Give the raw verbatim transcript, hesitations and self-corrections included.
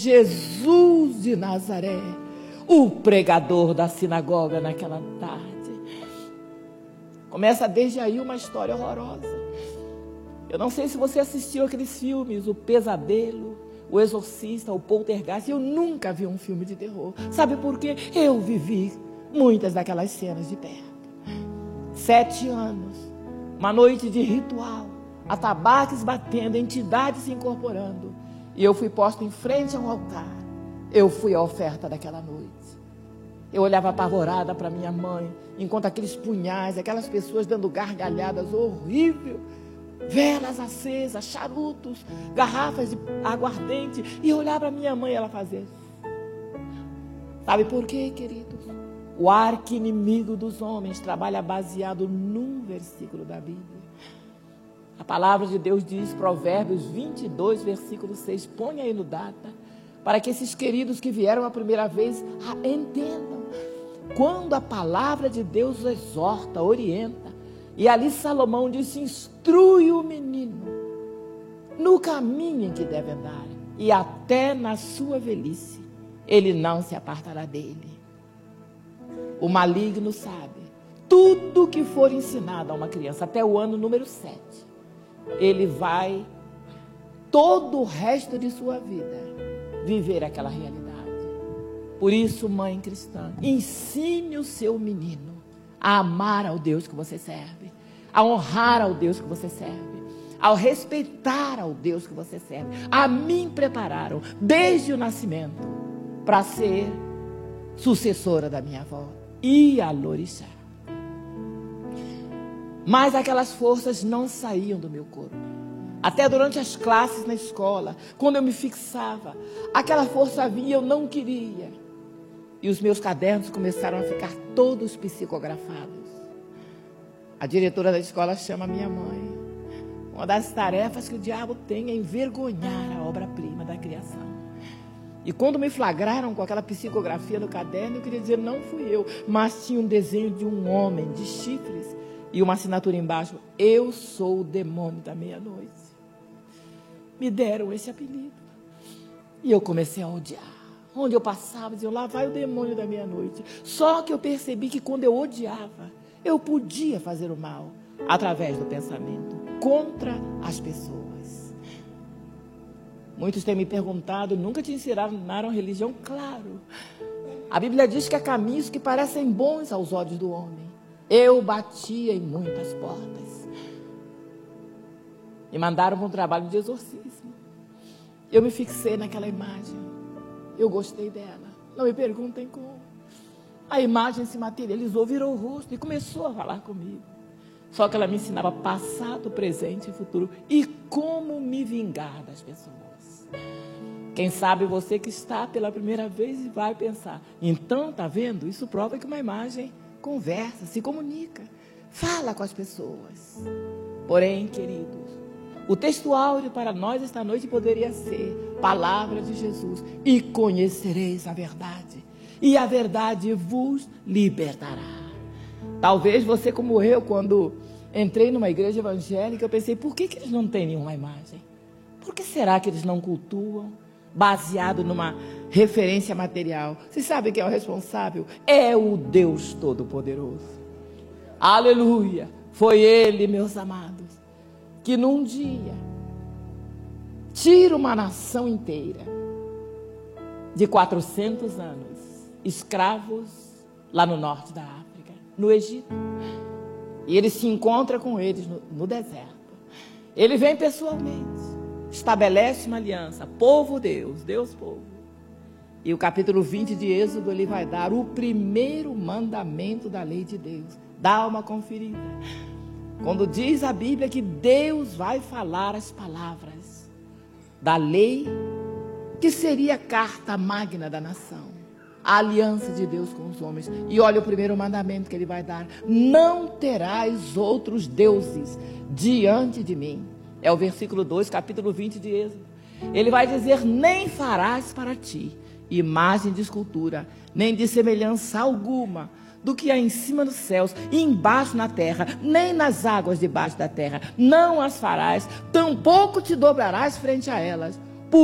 Jesus de Nazaré, o pregador da sinagoga naquela tarde. Começa desde aí uma história horrorosa. Eu não sei se você assistiu aqueles filmes, O Pesadelo, O Exorcista, O Poltergeist. Eu nunca vi um filme de terror. Sabe por quê? Eu vivi muitas daquelas cenas de perto. Sete anos, uma noite de ritual, atabaques batendo, entidades se incorporando. E eu fui posto em frente ao altar. Eu fui a oferta daquela noite. Eu olhava apavorada para minha mãe, enquanto aqueles punhais, aquelas pessoas dando gargalhadas, horrível, velas acesas, charutos, garrafas de aguardente, e eu olhava para minha mãe e ela fazia. Sabe por quê, queridos? O arqui-inimigo dos homens trabalha baseado num versículo da Bíblia. A palavra de Deus diz, Provérbios vinte e dois, versículo seis, põe aí no data, para que esses queridos que vieram a primeira vez entendam. Quando a palavra de Deus exorta, orienta, e ali Salomão disse, instrui o menino no caminho em que deve andar, e até na sua velhice ele não se apartará dele. O maligno sabe, tudo que for ensinado a uma criança até o ano número sete, ele vai, todo o resto de sua vida, viver aquela realidade. Por isso, mãe cristã, ensine o seu menino a amar ao Deus que você serve, a honrar ao Deus que você serve, a respeitar ao Deus que você serve. A mim prepararam, desde o nascimento, para ser sucessora da minha avó, Ialorixá. Mas aquelas forças não saíam do meu corpo. Até durante as classes na escola, quando eu me fixava, aquela força vinha e eu não queria. E os meus cadernos começaram a ficar todos psicografados. A diretora da escola chama minha mãe. Uma das tarefas que o diabo tem é envergonhar a obra-prima da criação. E quando me flagraram com aquela psicografia no caderno, eu queria dizer, não fui eu, mas tinha um desenho de um homem de chifres e uma assinatura embaixo, eu sou o demônio da meia-noite. Me deram esse apelido. E eu comecei a odiar. Onde eu passava, diziam, lá vai o demônio da meia-noite. Só que eu percebi que quando eu odiava, eu podia fazer o mal através do pensamento, contra as pessoas. Muitos têm me perguntado, nunca te ensinaram religião? Claro. A Bíblia diz que há caminhos que parecem bons aos olhos do homem. Eu batia em muitas portas. Me mandaram para um trabalho de exorcismo. Eu me fixei naquela imagem. Eu gostei dela. Não me perguntem como. A imagem se materializou, virou o rosto e começou a falar comigo. Só que ela me ensinava passado, presente e futuro. E como me vingar das pessoas. Quem sabe você que está pela primeira vez e vai pensar, então, tá vendo? Isso prova que uma imagem conversa, se comunica, fala com as pessoas. Porém, queridos, o texto áureo para nós esta noite poderia ser palavra de Jesus. E conhecereis a verdade, e a verdade vos libertará. Talvez você como eu, quando entrei numa igreja evangélica, eu pensei, por que que eles não têm nenhuma imagem? Por que será que eles não cultuam baseado numa referência material? Vocês sabem quem é o responsável? É o Deus Todo-Poderoso. Aleluia! Foi Ele, meus amados, que num dia tira uma nação inteira de quatrocentos anos, escravos lá no norte da África, no Egito. E Ele se encontra com eles no, no deserto. Ele vem pessoalmente, estabelece uma aliança, povo Deus, Deus povo. E o capítulo vinte de Êxodo, ele vai dar o primeiro mandamento da lei de Deus. Dá uma conferida. Quando diz a Bíblia que Deus vai falar as palavras da lei, que seria a carta magna da nação, a aliança de Deus com os homens. E olha o primeiro mandamento que ele vai dar: não terás outros deuses diante de mim. É o versículo dois, capítulo vinte de Êxodo. Ele vai dizer, nem farás para ti imagem de escultura, nem de semelhança alguma do que há em cima dos céus e embaixo na terra, nem nas águas debaixo da terra. Não as farás, tampouco te dobrarás frente a elas.